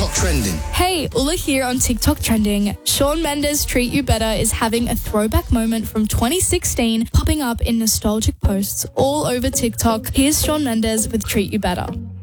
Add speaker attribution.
Speaker 1: TikTok trending.
Speaker 2: Hey, Ula here on TikTok trending. Shawn Mendes' Treat You Better is having a throwback moment from 2016 popping up in nostalgic posts all over TikTok. Here's Shawn Mendes with Treat You Better.